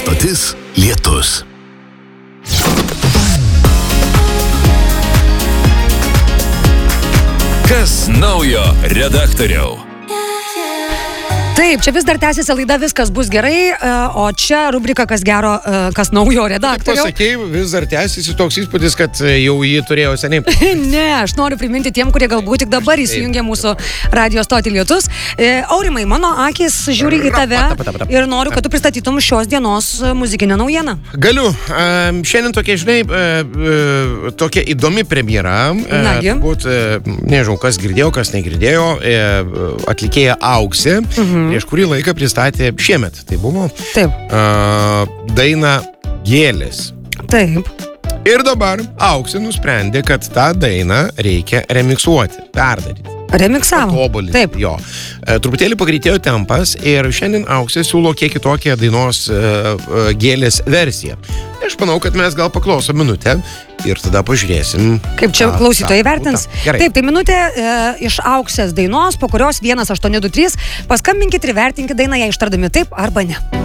stotis Lietus. Kas naujo redaktoriau? Taip, čia vis dar tęsiasi laida Viskas bus gerai, o čia rubrika Kas gero, kas naujo redaktoriau. Pasakėjai, vis dar tęsiasi toks įspūdis, kad jau jį turėjo seniai. Ne, aš noriu priminti tiem, kurie galbūt tik dabar įsijungia mūsų radio stotį Lietus. Aurimai, mano akis žiūri į tave ir noriu, kad tu pristatytum šios dienos muzikinę naujieną. Galiu. Šiandien tokia, žinai, tokia įdomi premjera. Turbūt, nežinau, kas girdėjo, kas negirdėjo, atlikėja Auksė. Prieš kurį laiką pristatė šiemet. Tai buvo daina Gėlės. Taip. Ir dabar Auksė nusprendė, kad tą dainą reikia remiksuoti, perdaryti. Remiksavo. Patobulinti. Taip. Jo. Truputėlį pagreitėjo tempas ir šiandien Auksė siūlo kiek kitokią dainos Gėlės versiją. Aš manau, kad mes gal paklausom minutę ir tada pažiūrėsim. Kaip čia klausytojai vertins. Taip, tai minutė iš Auksės dainos, po kurios 1823 paskambinkit ir vertinkit dainą ją ištardami taip arba ne.